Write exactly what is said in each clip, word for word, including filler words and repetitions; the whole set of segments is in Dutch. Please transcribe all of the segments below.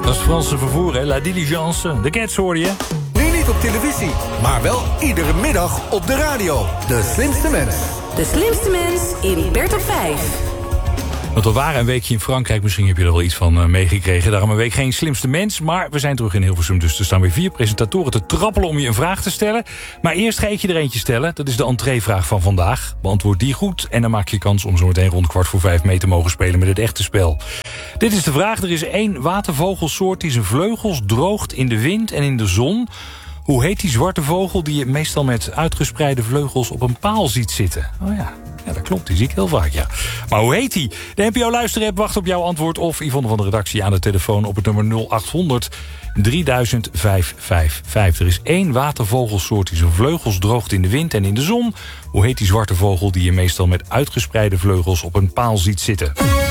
Dat is Franse vervoer, hè? La Diligence. De Cats hoorde je. Nu niet op televisie, maar wel iedere middag op de radio. De slimste mens. De slimste mens in Bert op vijf. Want we waren een weekje in Frankrijk. Misschien heb je er wel iets van uh, meegekregen. Daarom een week geen slimste mens. Maar we zijn terug in Hilversum. Dus er staan weer vier presentatoren te trappelen om je een vraag te stellen. Maar eerst ga ik je er eentje stellen. Dat is de entreevraag van vandaag. Beantwoord die goed. En dan maak je kans om zo meteen rond kwart voor vijf mee te mogen spelen met het echte spel. Dit is de vraag. Er is één watervogelsoort die zijn vleugels droogt in de wind en in de zon. Hoe heet die zwarte vogel die je meestal met uitgespreide vleugels op een paal ziet zitten? Oh ja. Ja, dat klopt. Die zie ik heel vaak, ja. Maar hoe heet die? De N P O Luisterapp wacht op jouw antwoord... of Yvonne van de redactie aan de telefoon op het nummer nul acht honderd drieduizend vijfhonderdvijfenvijftig. Er is één watervogelsoort die zijn vleugels droogt in de wind en in de zon. Hoe heet die zwarte vogel die je meestal met uitgespreide vleugels op een paal ziet zitten?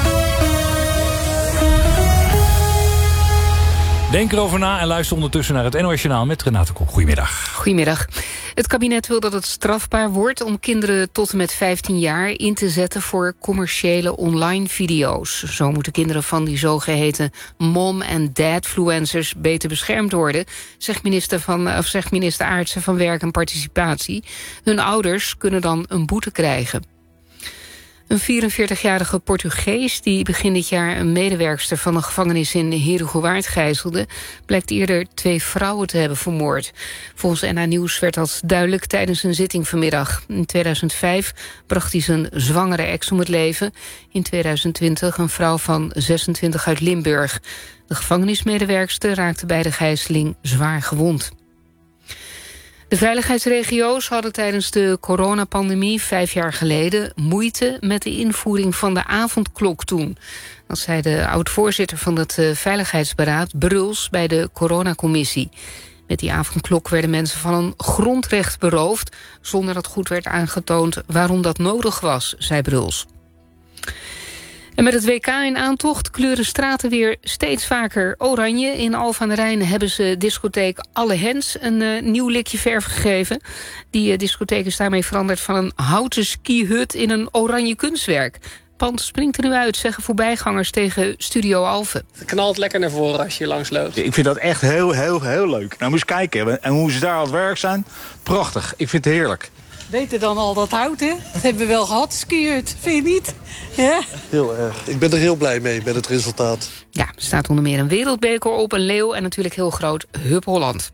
Denk erover na en luister ondertussen naar het N O S Journaal met Renate Kok. Goedemiddag. Goedemiddag. Het kabinet wil dat het strafbaar wordt om kinderen tot en met vijftien jaar in te zetten voor commerciële online video's. Zo moeten kinderen van die zogeheten mom- en dadfluencers beter beschermd worden, zegt minister, van, of zegt minister Aartsen van Werk en Participatie. Hun ouders kunnen dan een boete krijgen. Een vierenveertigjarige Portugees die begin dit jaar een medewerkster van een gevangenis in Herugewaard gijzelde, blijkt eerder twee vrouwen te hebben vermoord. Volgens N H Nieuws werd dat duidelijk tijdens een zitting vanmiddag. In tweeduizend vijf bracht hij zijn zwangere ex om het leven. In tweeduizend twintig een vrouw van zesentwintig uit Limburg. De gevangenismedewerkster raakte bij de gijzeling zwaar gewond. De veiligheidsregio's hadden tijdens de coronapandemie vijf jaar geleden moeite met de invoering van de avondklok toen. Dat zei de oud-voorzitter van het Veiligheidsberaad Bruls bij de coronacommissie. Met die avondklok werden mensen van een grondrecht beroofd, zonder dat goed werd aangetoond waarom dat nodig was, zei Bruls. En met het W K in aantocht kleuren straten weer steeds vaker oranje. In Alphen aan de Rijn hebben ze discotheek Alle Hens een uh, nieuw likje verf gegeven. Die uh, discotheek is daarmee veranderd van een houten skihut in een oranje kunstwerk. Het pand springt er nu uit, zeggen voorbijgangers tegen Studio Alphen. Het knalt lekker naar voren als je langs loopt. Ik vind dat echt heel, heel, heel leuk. Nou, moet je kijken. En hoe ze daar aan het werk zijn. Prachtig. Ik vind het heerlijk. Beter dan al dat hout, hè? Dat hebben we wel gehad, skihut. Vind je niet? Ja? Heel erg. Ik ben er heel blij mee met het resultaat. Ja, er staat onder meer een wereldbeker op, een leeuw en natuurlijk heel groot Hup Holland.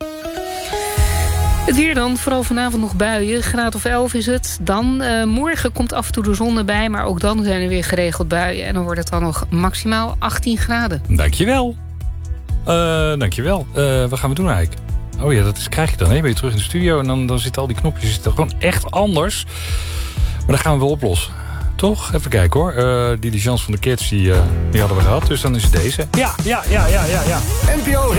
Het weer dan, vooral vanavond nog buien. Graad of elf is het. Dan uh, morgen komt af en toe de zon erbij, maar ook dan zijn er weer geregeld buien. En dan wordt het dan nog maximaal achttien graden. Dankjewel. Uh, dankjewel. Uh, wat gaan we doen eigenlijk? Oh ja, dat is, krijg je dan. Hè? Ben je terug in de studio en dan, dan zitten al die knopjes zitten gewoon echt anders. Maar dat gaan we wel oplossen. Toch? Even kijken hoor. Uh, die Diligence van de Cats, die, uh, die hadden we gehad. Dus dan is het deze. Ja, ja, ja, ja, ja, ja. N P O